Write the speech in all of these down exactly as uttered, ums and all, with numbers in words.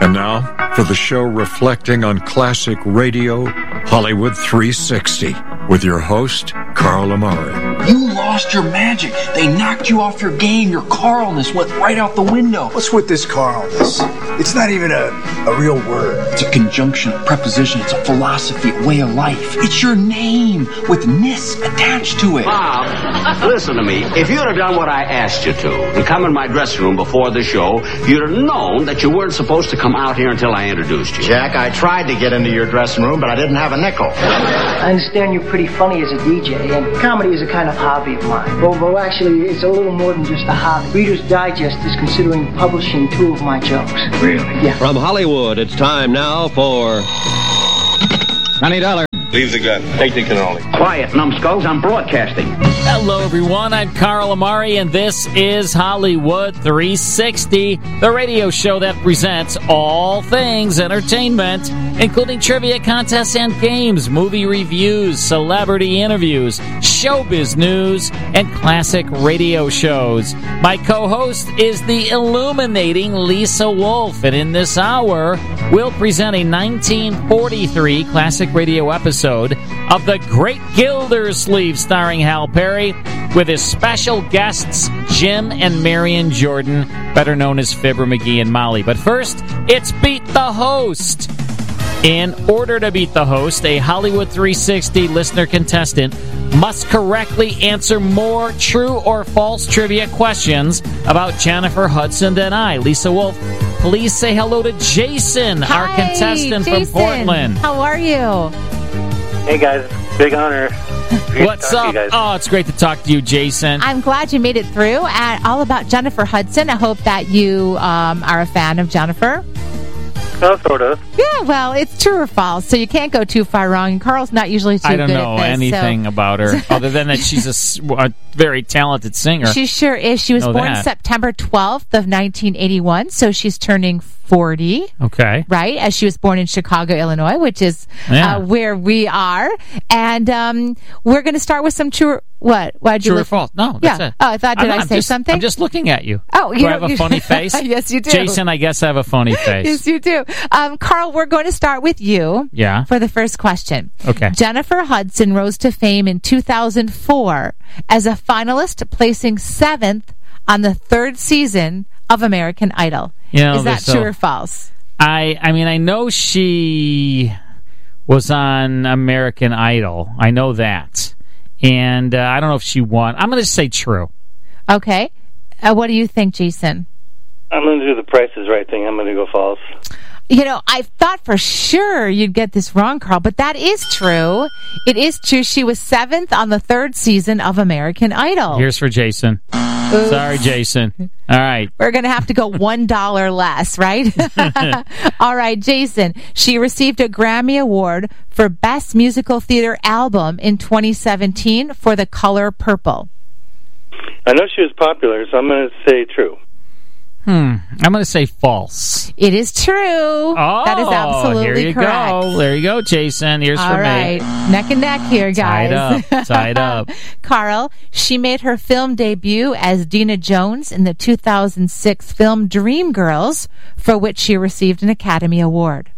And now, for the show reflecting on classic radio, Hollywood three sixty, with your host, Carl Amari. You lost your magic. They knocked you off your game. Your Carlness went right out the window. What's with this Carlness? It's not even a, a real word. It's a conjunction, a preposition. It's a philosophy, a way of life. It's your name with ness attached to it. Bob, listen to me. If you'd have done what I asked you to and come in my dressing room before the show, you'd have known that you weren't supposed to come out here until I introduced you. Jack, I tried to get into your dressing room, but I didn't have a nickel. I understand you're pretty funny as a D J, and comedy is a kind of hobby of mine. Well, well, actually, it's a little more than just a hobby. Reader's Digest is considering publishing two of my jokes. Really? Yeah. From Hollywood, it's time now for twenty dollars. Leave the gun. Take the cannoli. Quiet, numbskulls. I'm broadcasting. Hello, everyone. I'm Carl Amari, and this is Hollywood three sixty, the radio show that presents all things entertainment, including trivia contests and games, movie reviews, celebrity interviews, showbiz news, and classic radio shows. My co-host is the illuminating Lisa Wolf, and in this hour, we'll present a nineteen forty-three classic radio episode of The Great Gildersleeve, starring Hal Perry, with his special guests Jim and Marion Jordan, better known as Fibber McGee and Molly. But first, it's Beat the Host. In order to beat the host, a Hollywood three sixty listener contestant must correctly answer more true or false trivia questions about Jennifer Hudson than I. Lisa Wolf, please say hello to Jason, Hi, our contestant Jason. from Portland. How are you? Hey, guys. Big honor. Great What's to talk up? to you guys. Oh, it's great to talk to you, Jason. I'm glad you made it through. And all about Jennifer Hudson. I hope that you um, are a fan of Jennifer. Oh, sort of. Yeah, well, it's true or false, so you can't go too far wrong. And Carl's not usually too I don't good know at this, anything so. about her, other than that she's a, s- a very talented singer. She sure is. She was Know born that. September twelfth of nineteen eighty-one, so she's turning forty. Okay. Right, as she was born in Chicago, Illinois, which is Yeah. uh, where we are. And um, we're going to start with some true... What? Why'd you True or look? false? No, Yeah. that's it. Oh, I thought, did I'm, I I'm say just, something? I'm just looking at you. Oh, you do I know- have a funny face? Yes, you do. Jason, I guess I have a funny face. Yes, you do. Um, Carl, we're going to start with you. Yeah. For the first question. Okay. Jennifer Hudson rose to fame in two thousand four as a finalist, placing seventh on the third season of American Idol. You know, Is that so- true or false? I I mean, I know she was on American Idol. I know that. And uh, I don't know if she won. I'm going to say true. Okay. Uh, what do you think, Jason? I'm going to do the Price is Right thing. I'm going to go false. You know, I thought for sure you'd get this wrong, Carl, but that is true. It is true. She was seventh on the third season of American Idol. Here's for Jason. Oops. Sorry, Jason. All right. We're going to have to go one dollar less, right? All right, Jason. She received a Grammy Award for Best Musical Theater Album in twenty seventeen for The Color Purple. I know she was popular, so I'm going to say true. Hmm. I'm going to say false. It is true. Oh, that is absolutely here you correct. go. There you go, Jason. Here's All for right. me. Neck and neck here, guys. Tied up. Tied up. Carl, she made her film debut as Dina Jones in the two thousand six film Dreamgirls, for which she received an Academy Award.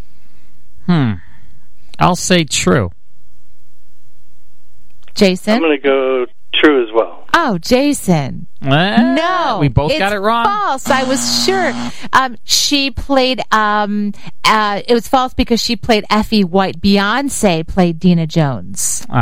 Hmm. I'll say true. Jason? I'm going to go true as well. Oh, Jason. Ah, No. We both it's got it wrong. false. I was sure. Um, she played, um, uh, it was false because she played Effie White. Beyonce played Dina Jones. Oh.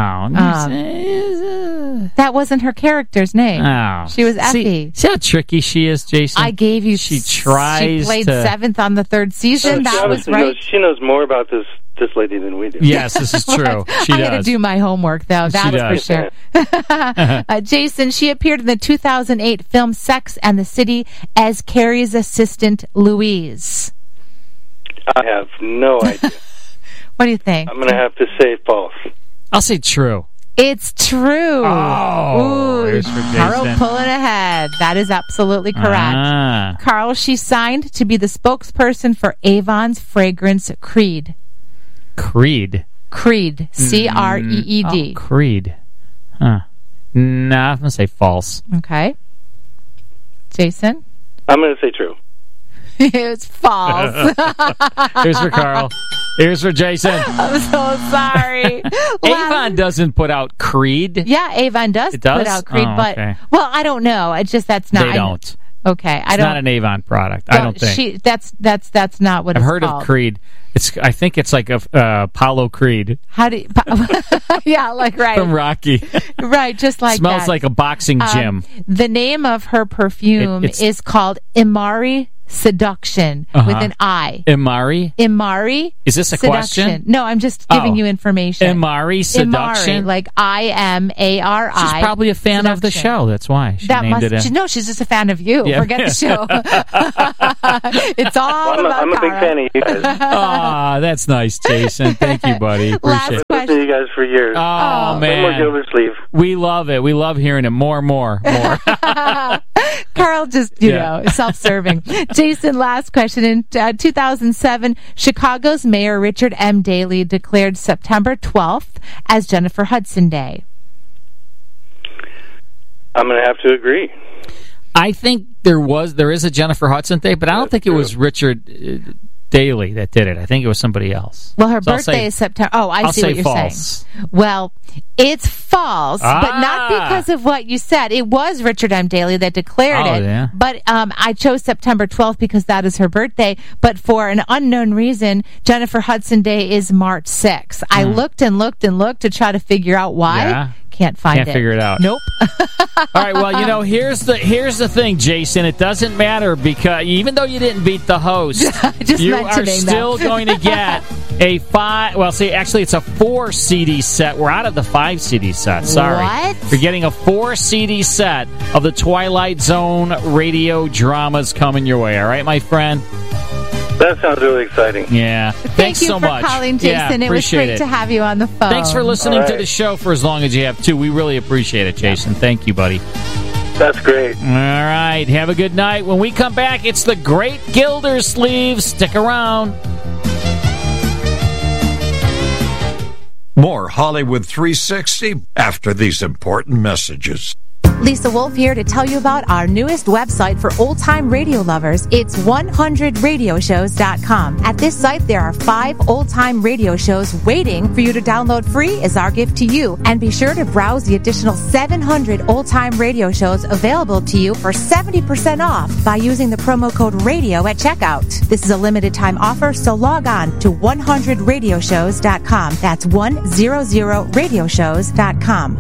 Um, that wasn't her character's name. Oh. She was See, Effie. see how tricky she is, Jason? I gave you. She tries She played to- seventh on the third season. She that was obviously right. knows, she knows more about this this lady than we do. Yes, this is true. She I does. had to do my homework, though. That's does. for sure. uh, Jason, she appeared in the two thousand eight film Sex and the City as Carrie's assistant, Louise. I have no idea. What do you think? I'm going to have to say false. I'll say true. It's true. Oh, Ooh, here's for Carl Jason. pulling ahead. That is absolutely correct. Ah. Carl, she signed to be the spokesperson for Avon's fragrance Creed. Creed. Creed. C R E E D. Oh, Creed. Huh. Nah, I'm going to say false. Okay. Jason? I'm going to say true. It's false. Here's for Carl. Here's for Jason. I'm so sorry. Avon doesn't put out Creed. Yeah, Avon does, It does? put out Creed, Oh, but okay. well, I don't know. It's just that's not. They I- don't. Okay, I It's don't. not an Avon product. I well, don't think. She, that's that's that's not what I've it's heard called. of Creed. It's. I think it's like a uh, Apollo Creed How do? You, yeah, like right, from Rocky. right, just like Smells that. like a boxing Um, gym. the name of her perfume It- it's- is called Imari Seduction Uh-huh. with an I. Imari. Imari. Is this a Seduction. question? No, I'm just giving Oh. you information. Imari Seduction. Imari, like I M A R I. She's probably a fan of the Seduction. show. That's why she That named must. it. A, she- no, she's just a fan of you. Yeah. Forget the show. It's all Well, I'm, a, about I'm a big Cara. fan of you guys. Ah, that's nice, Jason. Thank you, buddy. Appreciate Last it. I've listened to you guys for years. Oh, One more man. Gildersleeve. We love it. We love hearing it. More, more, more. Carl just, you Yeah. know, self-serving. Jason, last question. In uh, two thousand seven, Chicago's Mayor Richard M. Daley declared September twelfth as Jennifer Hudson Day. I'm going to have to agree. I think there was there is a Jennifer Hudson Day, but I don't That's think it true. was Richard uh, Daley that did it. I think it was somebody else. Well, her So I'll birthday say- is September. Oh, I I'll see say what you're false. saying. Well, it's false, but not Ah. because of what you said. It was Richard M. Daley that declared Oh, it. yeah. But um, I chose September twelfth because that is her birthday. But for an unknown reason, Jennifer Hudson Day is March sixth. I looked and looked and looked to try to figure out why. Yeah. Can't find Can't it. figure it out. Nope. All right, well, you know, here's the here's the thing, Jason. It doesn't matter because even though you didn't beat the host, Just you are mentioning still that. going to get a five. Well, see, actually, it's a four C D set. We're out of the five C D set. Sorry, What? you're getting a four C D set of the Twilight Zone radio dramas coming your way. All right, my friend. That sounds really exciting. Yeah. Thank Thanks you so for much. calling, Yeah, Jason. it was appreciate great it. to have you on the phone. Thanks for listening All to right. the show for as long as you have too. We really appreciate it, Jason. Thank you, buddy. That's great. All right. Have a good night. When we come back, it's the Great Gildersleeve. Stick around. More Hollywood three sixty after these important messages. Lisa Wolf here to tell you about our newest website for old-time radio lovers. It's one hundred radio shows dot com. At this site, there are five old-time radio shows waiting for you to download free as our gift to you. And be sure to browse the additional seven hundred old-time radio shows available to you for seventy percent off by using the promo code RADIO at checkout. This is a limited-time offer, so log on to one hundred radio shows dot com. That's one hundred radio shows dot com.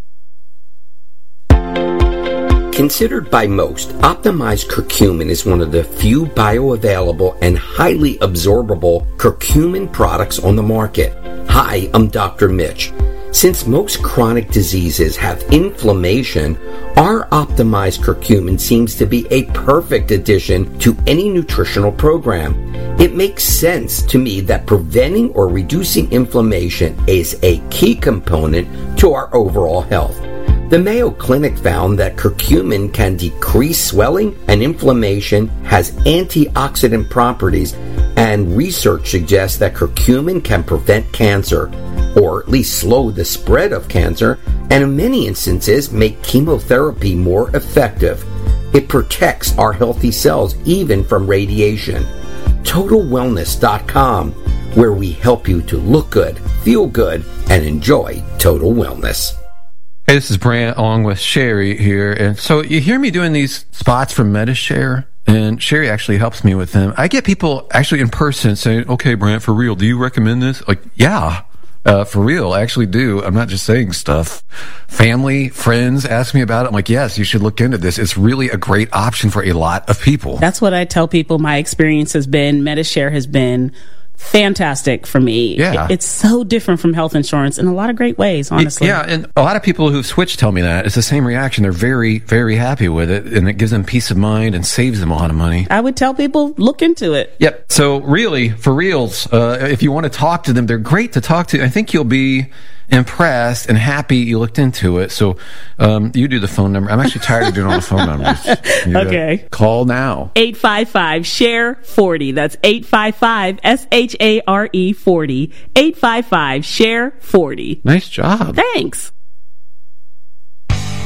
Considered by most, optimized curcumin is one of the few bioavailable and highly absorbable curcumin products on the market. Hi, I'm Doctor Mitch. Since most chronic diseases have inflammation, our optimized curcumin seems to be a perfect addition to any nutritional program. It makes sense to me that preventing or reducing inflammation is a key component to our overall health. The Mayo Clinic found that curcumin can decrease swelling and inflammation, has antioxidant properties, and research suggests that curcumin can prevent cancer, or at least slow the spread of cancer, and in many instances make chemotherapy more effective. It protects our healthy cells even from radiation. Total Wellness dot com, where we help you to look good, feel good, and enjoy total wellness. Hey, this is Brant along with Sherry here. And so you hear me doing these spots from MediShare, and Sherry actually helps me with them. I get people actually in person saying, okay, Brant, for real, do you recommend this? Like, yeah, uh, for real, I actually do. I'm not just saying stuff. Family, friends ask me about it. I'm like, yes, you should look into this. It's really a great option for a lot of people. That's what I tell people my experience has been. MediShare has been fantastic for me. Yeah. It, it's so different from health insurance in a lot of great ways, honestly. Yeah, and a lot of people who've switched tell me that. It's the same reaction. They're very, very happy with it, and it gives them peace of mind and saves them a lot of money. I would tell people, look into it. Yep. So really, for reals, uh, if you want to talk to them, they're great to talk to. I think you'll be impressed and happy you looked into it. So um, you do the phone number. I'm actually tired of doing all the phone numbers. You, uh, Okay. Call now. eight five five, S H A R E, forty. That's eight five five, S H A R E, forty. eight five five, S H A R E, forty. Nice job. Thanks.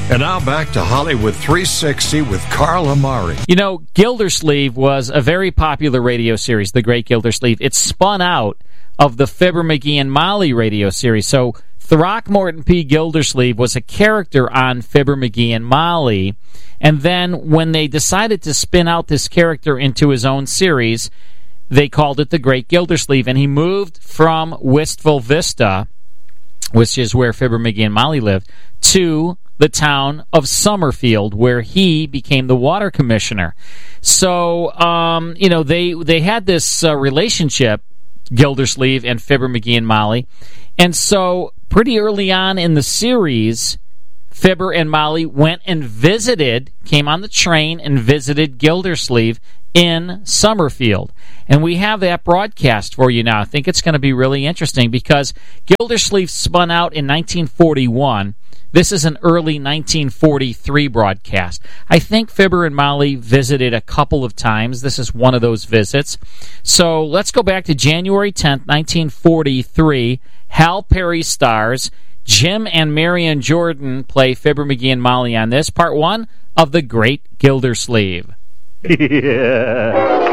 And now back to Hollywood three sixty with Carl Amari. You know, Gildersleeve was a very popular radio series, The Great Gildersleeve. It spun out of the Fibber, McGee, and Molly radio series. So Throckmorton P. Gildersleeve was a character on Fibber, McGee, and Molly. And then when they decided to spin out this character into his own series, they called it The Great Gildersleeve. And he moved from Wistful Vista, which is where Fibber, McGee, and Molly lived, to the town of Summerfield, where he became the water commissioner. So, um, you know, they they had this uh, relationship, Gildersleeve and Fibber, McGee, and Molly. And so, pretty early on in the series, Fibber and Molly went and visited, came on the train and visited Gildersleeve in Summerfield. And we have that broadcast for you now. I think it's going to be really interesting because Gildersleeve spun out in nineteen forty-one. This is an early nineteen forty-three broadcast. I think Fibber and Molly visited a couple of times. This is one of those visits. So let's go back to January tenth, nineteen forty-three. Hal Perry stars. Jim and Marion Jordan play Fibber, McGee, and Molly on this, part one of The Great Gildersleeve. Yeah.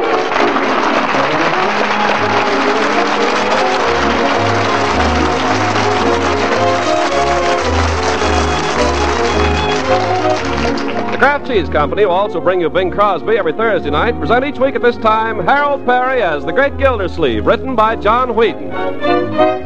The Kraft Cheese Company will also bring you Bing Crosby every Thursday night. Present each week at this time Harold Perry as The Great Gildersleeve, written by John Whedon.